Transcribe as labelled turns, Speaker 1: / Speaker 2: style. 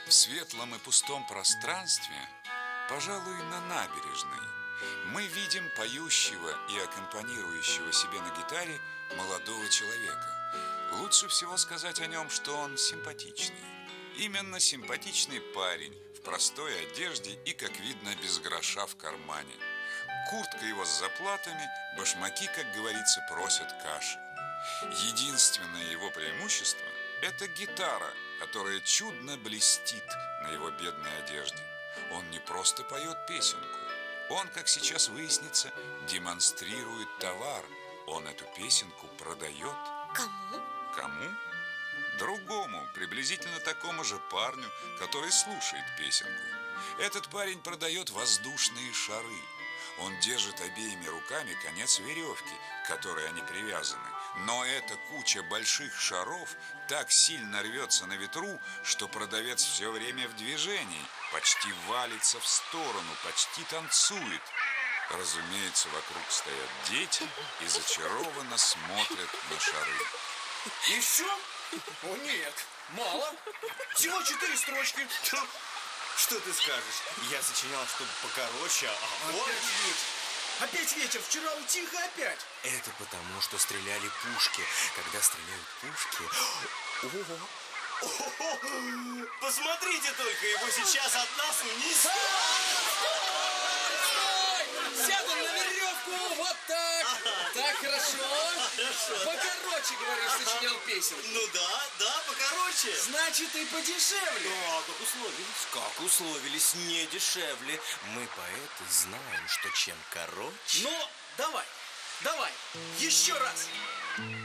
Speaker 1: В светлом и пустом пространстве, пожалуй, на набережной, мы видим поющего и аккомпанирующего себе на гитаре молодого человека. Лучше всего сказать о нем, что он симпатичный. Именно симпатичный парень в простой одежде и, как видно, без гроша в кармане. Куртка его с заплатами, башмаки, как говорится, просят каши. Единственное его преимущество – это гитара, которая чудно блестит на его бедной одежде. Он не просто поет песенку, он, как сейчас выяснится, демонстрирует товар. Он эту песенку продает.
Speaker 2: Кому?
Speaker 1: Кому? Другому, приблизительно такому же парню, который слушает песенку. Этот парень продает воздушные шары. Он держит обеими руками конец веревки, к которой они привязаны. Но эта куча больших шаров так сильно рвется на ветру, что продавец все время в движении, почти валится в сторону, почти танцует. Разумеется, вокруг стоят дети и зачарованно смотрят на шары.
Speaker 3: И все? О нет, мало. Всего 4 строчки.
Speaker 4: Что ты скажешь? Я сочинял, чтобы покороче, а вот...
Speaker 3: Опять ветер, вчера утихо опять.
Speaker 4: Это потому, что стреляли пушки. Когда стреляют пушки... Посмотрите только, его сейчас от нас унесет.
Speaker 5: Сяду на веревку, вот так. Так хорошо. Покороче, говоришь, сочинял песен.
Speaker 4: Ну да, покороче.
Speaker 5: Значит, и подешевле.
Speaker 4: Да, как условились. Как условились, не дешевле. Мы, поэты, знаем, что чем короче...
Speaker 3: Ну, давай, еще раз.